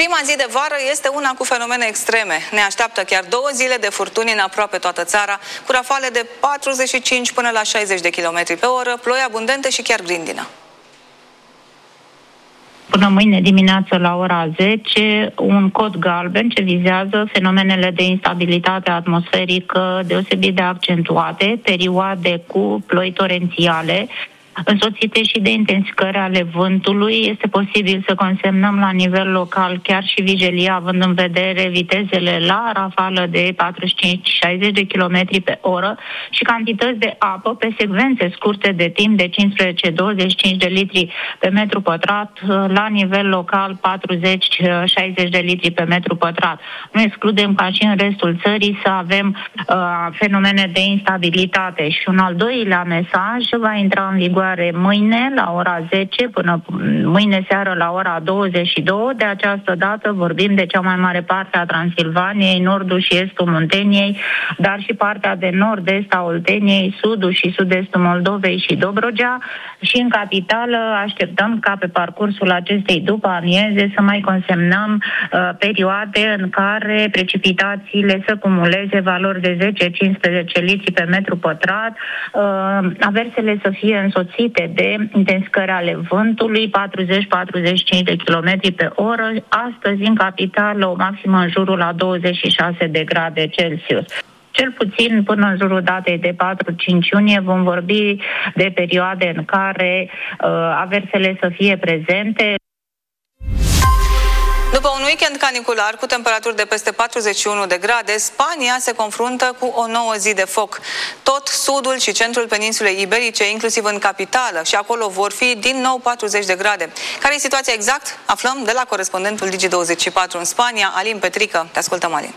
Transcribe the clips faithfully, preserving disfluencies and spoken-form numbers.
Prima zi de vară este una cu fenomene extreme. Ne așteaptă chiar două zile de furtuni în aproape toată țara, cu rafale de patruzeci și cinci până la șaizeci de kilometri pe oră, ploi abundente și chiar grindină. Până mâine dimineață la ora zece, un cod galben ce vizează fenomenele de instabilitate atmosferică deosebit de accentuate, perioade cu ploi torențiale, însoțite și de intensificări ale vântului. Este posibil să consemnăm la nivel local chiar și vigilie, având în vedere vitezele la rafală de patruzeci și cinci șaizeci de kilometri pe oră și cantități de apă pe secvențe scurte de timp de cincisprezece douăzeci și cinci de litri pe metru pătrat, la nivel local patruzeci șaizeci de litri pe metru pătrat. Nu excludem ca și în restul țării să avem uh, fenomene de instabilitate. Și un al doilea mesaj va intra în vigoare mâine la ora zece până mâine seară la ora douăzeci și două. De această dată vorbim de cea mai mare parte a Transilvaniei, nordul și estul Munteniei, dar și partea de nord-est a Olteniei, sudul și sud-estul Moldovei și Dobrogea. Și în capitală așteptăm ca pe parcursul acestei după amieze să mai consemnăm uh, perioade în care precipitațiile să cumuleze valori de zece cincisprezece litri pe metru pătrat, uh, aversele să fie însoțite de intensificări ale vântului, patruzeci patruzeci și cinci de kilometri pe oră. Astăzi, în capitală, o maximă în jurul la douăzeci și șase de grade Celsius. Cel puțin până în jurul datei de patru cinci iunie vom vorbi de perioade în care uh, aversele să fie prezente. După un weekend canicular cu temperaturi de peste patruzeci și unu de grade, Spania se confruntă cu o nouă zi de foc. Tot sudul și centrul peninsulei iberice, inclusiv în capitală, și acolo vor fi din nou patruzeci de grade. Care e situația exact? Aflăm de la corespondentul Digi douăzeci și patru în Spania, Alin Petrică. Te ascultăm, Alin.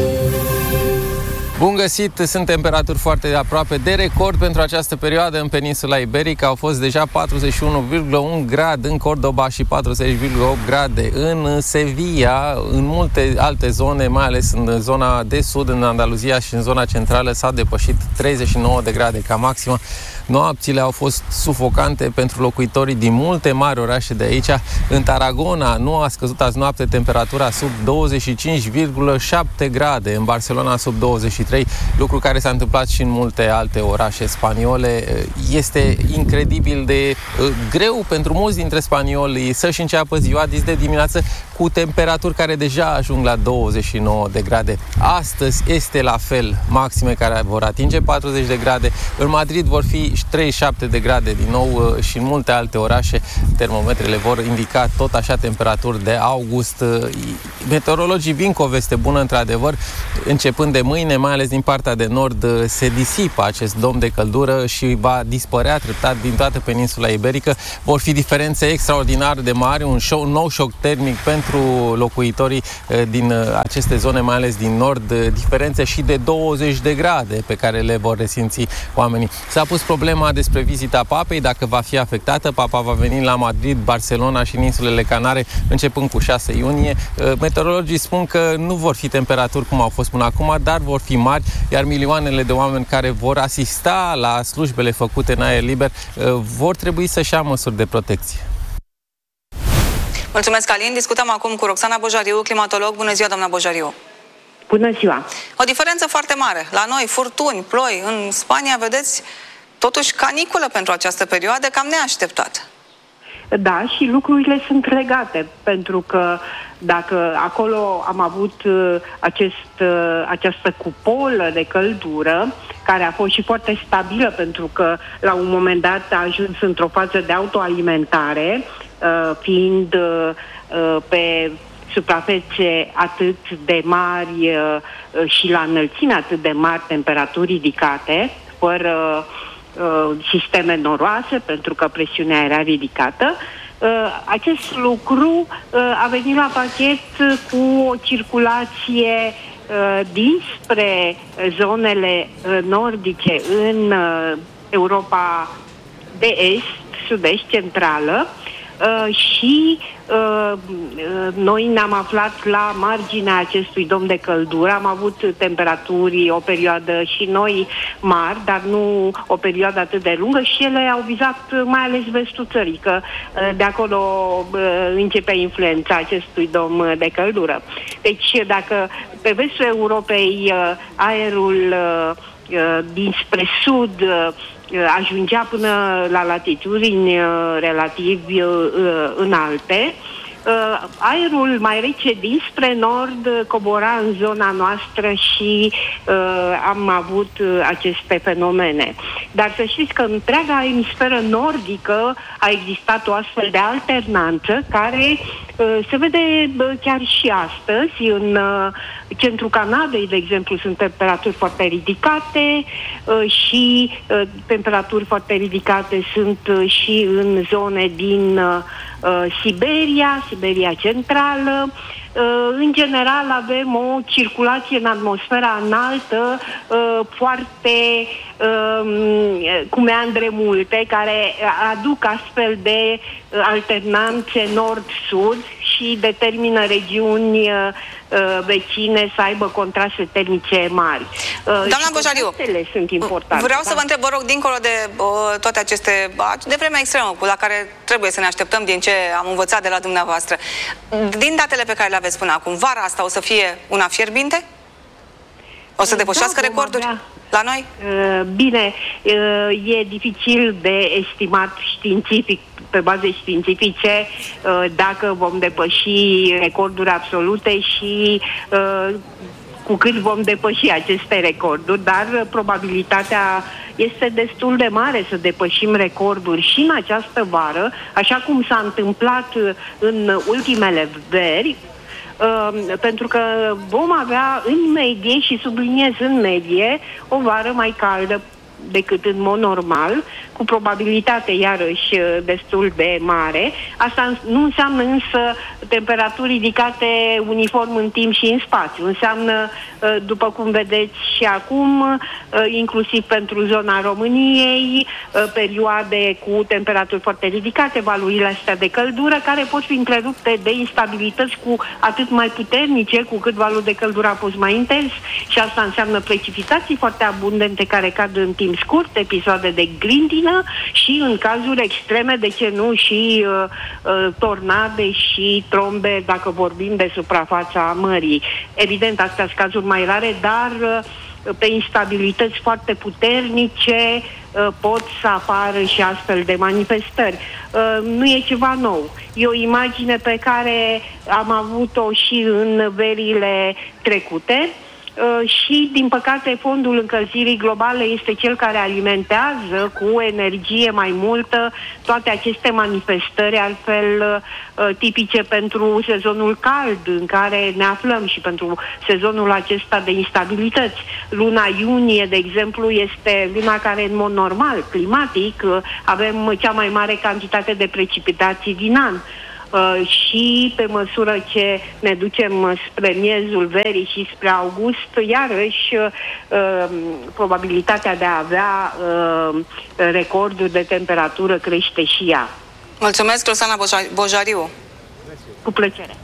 Bun găsit! Sunt temperaturi foarte aproape de record pentru această perioadă în peninsula iberică. Au fost deja patruzeci și unu virgulă unu grade în Cordoba și patruzeci virgulă opt grade în Sevilla. În multe alte zone, mai ales în zona de sud, în Andaluzia și în zona centrală, s-a depășit treizeci și nouă de grade ca maximă. Noapțile au fost sufocante pentru locuitorii din multe mari orașe de aici. În Tarragona nu a scăzut azi noapte temperatura sub douăzeci și cinci virgulă șapte grade, în Barcelona sub douăzeci și trei, lucru care s-a întâmplat și în multe alte orașe spaniole. Este incredibil de uh, greu pentru mulți dintre spanioli să-și înceapă ziua dis de dimineață cu temperaturi care deja ajung la douăzeci și nouă de grade. Astăzi este la fel, maxime care vor atinge patruzeci de grade. În Madrid vor fi treizeci și șapte de grade din nou și în multe alte orașe termometrele vor indica tot așa temperaturi de august. Meteorologii vin cu o veste bună, într-adevăr. Începând de mâine, mai ales din partea de nord, se disipă acest dom de căldură și va dispărea treptat din toată peninsula iberică. Vor fi diferențe extraordinar de mari, un, show, un nou șoc termic pentru locuitorii din aceste zone, mai ales din nord, diferențe și de douăzeci de grade pe care le vor resimți oamenii. S-a pus problema despre vizita papei, dacă va fi afectată. Papa va veni la Madrid, Barcelona și în insulele Canare începând cu șase iunie. Meteorologii spun că nu vor fi temperaturi cum au fost până acum, dar vor fi mari, iar milioanele de oameni care vor asista la slujbele făcute în aer liber vor trebui să-și ia măsuri de protecție. Mulțumesc, Alin. Discutăm acum cu Roxana Bojariu, climatolog. Bună ziua, doamna Bojariu. Bună ziua. O diferență foarte mare. La noi, furtuni, ploi. În Spania, vedeți, totuși caniculă pentru această perioadă, cam neașteptat. Da, și lucrurile sunt legate, pentru că dacă acolo am avut acest, această cupolă de căldură, care a fost și foarte stabilă, pentru că la un moment dat a ajuns într-o fază de autoalimentare, fiind pe suprafețe atât de mari și la înălțime atât de mari, temperaturi ridicate, fără sisteme noroase, pentru că presiunea era ridicată. Acest lucru a venit la pachet cu o circulație dinspre zonele nordice în Europa de Est, Sud-Est, Centrală, uh, și uh, noi ne-am aflat la marginea acestui dom de căldură. Am avut temperaturi o perioadă și noi mari, dar nu o perioadă atât de lungă și ele au vizat mai ales vestul țării, că uh, de acolo uh, începe influența acestui dom de căldură. Deci dacă pe vestul Europei uh, aerul uh, dinspre sud ajungea până la latitudini relativ înalte, aerul mai rece dinspre nord cobora în zona noastră și uh, am avut aceste fenomene. Dar să știți că în întreaga emisferă nordică a existat o astfel de alternanță care uh, se vede uh, chiar și astăzi. În uh, centrul Canadei, de exemplu, sunt temperaturi foarte ridicate uh, și uh, temperaturi foarte ridicate sunt uh, și în zone din uh, Siberia, Siberia centrală. În general avem o circulație în atmosfera înaltă foarte cu meandre multe, care aduc astfel de alternanțe nord-sud și determină regiuni vecine să aibă contraste termice mari. Doamna Bojariu, sunt importante. Vreau da? să vă întreb, vă rog, dincolo de uh, toate aceste, de vremea extremă la care trebuie să ne așteptăm din ce am învățat de la dumneavoastră, din datele pe care le aveți până acum, vara asta o să fie una fierbinte? O să depășească da, recorduri avea... la noi? Uh, bine, uh, e dificil de estimat științific, pe baze științifice, uh, dacă vom depăși recorduri absolute și uh, cu cât vom depăși aceste recorduri, dar probabilitatea este destul de mare să depășim recorduri și în această vară, așa cum s-a întâmplat în ultimele veri, Uh, pentru că vom avea în medie, și subliniez în medie, o vară mai caldă decât în mod normal, cu probabilitate iarăși destul de mare. Asta nu înseamnă însă temperaturi ridicate uniform în timp și în spațiu. Înseamnă, după cum vedeți și acum, inclusiv pentru zona României, perioade cu temperaturi foarte ridicate, valurile astea de căldură, care pot fi întrerupte de instabilități cu atât mai puternice, cu cât valul de căldură a fost mai intens, și asta înseamnă precipitații foarte abundente care cad în timp scurt, episoade de grindină și, în cazuri extreme, de ce nu, și uh, uh, tornade și trombe, dacă vorbim de suprafața mării. Evident, astea sunt cazuri mai rare, dar uh, pe instabilități foarte puternice uh, pot să apară și astfel de manifestări. Uh, nu e ceva nou. E o imagine pe care am avut-o și în verile trecute. Uh, și, din păcate, fondul încălzirii globale este cel care alimentează cu energie mai multă toate aceste manifestări, altfel uh, tipice pentru sezonul cald în care ne aflăm și pentru sezonul acesta de instabilități. Luna iunie, de exemplu, este luna care, în mod normal, climatic, uh, avem cea mai mare cantitate de precipitații din an. Uh, și pe măsură ce ne ducem spre miezul verii și spre august, iarăși uh, probabilitatea de a avea uh, recorduri de temperatură crește și ea. Mulțumesc, Rosana Bojariu. Cu plăcere.